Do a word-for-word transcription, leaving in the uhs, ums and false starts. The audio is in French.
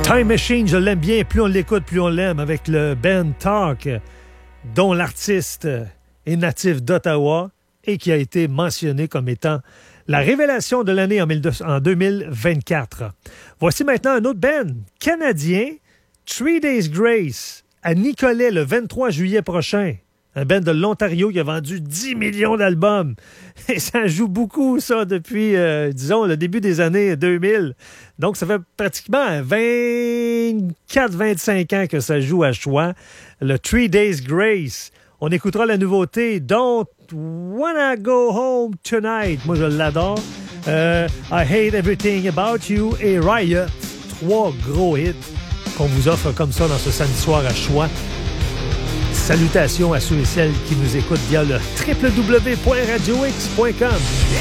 Time Machine, je l'aime bien. Plus on l'écoute, plus on l'aime. Avec le band Talk, dont l'artiste est natif d'Ottawa et qui a été mentionné comme étant la révélation de l'année en deux mille vingt-quatre. Voici maintenant un autre band canadien, Three Days Grace, à Nicolet le vingt-trois juillet prochain. Un band de l'Ontario qui a vendu dix millions d'albums. Et ça joue beaucoup, ça, depuis, euh, disons, le début des années deux mille. Donc, ça fait pratiquement vingt-quatre vingt-cinq ans que ça joue à choix. Le Three Days Grace. On écoutera la nouveauté Don't Wanna Go Home Tonight. Moi, je l'adore. Euh, I Hate Everything About You et Riot. Trois gros hits qu'on vous offre comme ça dans ce samedi soir à choix. Salutations à ceux et celles qui nous écoutent via le w w w point radio x point com.